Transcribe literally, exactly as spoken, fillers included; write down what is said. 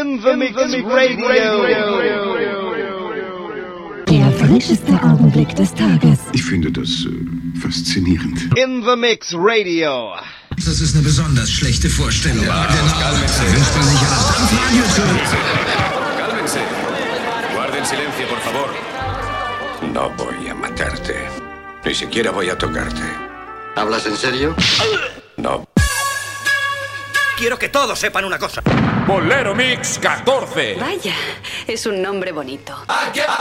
In the Mix Radio. Der frischeste Augenblick des Tages. Ich finde das äh, faszinierend. In the Mix Radio. Das ist eine besonders schlechte Vorstellung. Ja, genau. cálmense. Wünscht man sich alles am Radio zu. Cálmense. Guarden silencio, por favor. No voy a matarte. Ni siquiera voy a tocarte. ¿Hablas en serio? No. Quiero que todos sepan una cosa. Bolero Mix catorce. Vaya, es un nombre bonito. Aquí